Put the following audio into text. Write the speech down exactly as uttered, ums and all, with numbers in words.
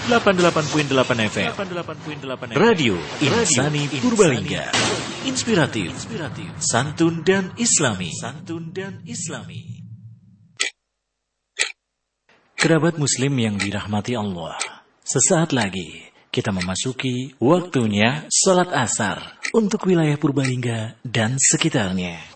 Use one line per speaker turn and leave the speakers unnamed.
delapan puluh delapan koma delapan F M. Radio Insani Purbalingga. Inspiratif, santun dan islami. Santun dan islami. Kerabat muslim yang dirahmati Allah, sesaat lagi kita memasuki waktunya salat asar untuk wilayah Purbalingga dan sekitarnya.